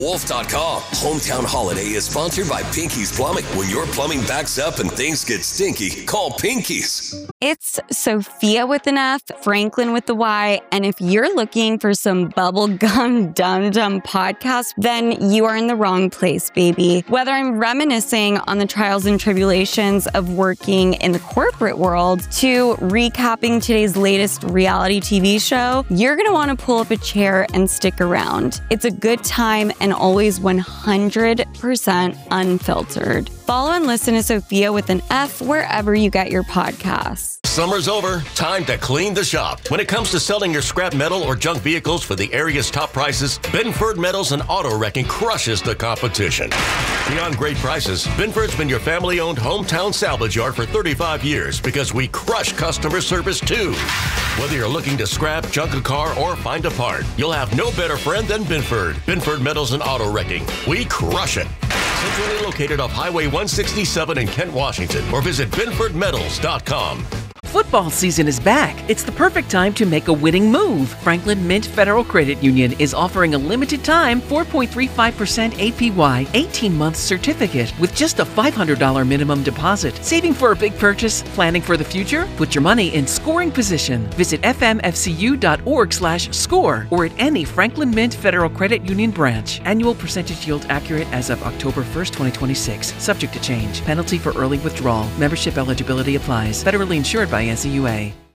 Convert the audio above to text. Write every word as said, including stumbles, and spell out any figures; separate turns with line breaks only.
Wolf dot com. Hometown Holiday is sponsored by Pinky's Plumbing. When your plumbing backs up and things get stinky, call Pinky's.
It's Sophia with an F, Franklin with the Y, and if you're looking for some bubblegum dum-dum podcast, then you are in the wrong place, baby. Whether I'm reminiscing on the trials and tribulations of working in the corporate world to recapping today's latest reality T V show, you're going to want to pull up a chair and stick around. It's a good time and always one hundred percent unfiltered. Follow and listen to Sophia with an F wherever you get your podcasts.
Summer's over. Time to clean the shop. When it comes to selling your scrap metal or junk vehicles for the area's top prices, Binford Metals and Auto Wrecking crushes the competition. Beyond great prices, Binford's been your family-owned hometown salvage yard for thirty-five years because we crush customer service too. Whether you're looking to scrap, junk a car, or find a part, you'll have no better friend than Binford. Binford Metals and Auto Wrecking. We crush it. Centrally located off Highway one sixty-seven in Kent, Washington, or visit Binford Metals dot com.
Football season is back. It's the perfect time to make a winning move. Franklin Mint Federal Credit Union is offering a limited time four point three five percent A P Y eighteen-month certificate with just a five hundred dollars minimum deposit. Saving for a big purchase? Planning for the future? Put your money in scoring position. Visit f m f c u dot org slash score or at any Franklin Mint Federal Credit Union branch. Annual percentage yield accurate as of October first, twenty twenty-six. Subject to change. Penalty for early withdrawal. Membership eligibility applies. Federally insured by N C U A.